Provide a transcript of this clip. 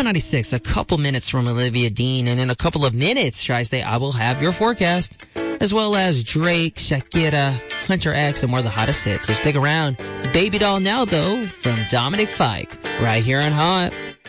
Hot 96, a couple minutes from Olivia Dean, and in a couple of minutes, Tri-State, I will have your forecast, as well as Drake, Shakira, Hunter X, and more of the hottest hits. So stick around. It's Baby Doll Now, though, from Dominic Fike, right here on Hot.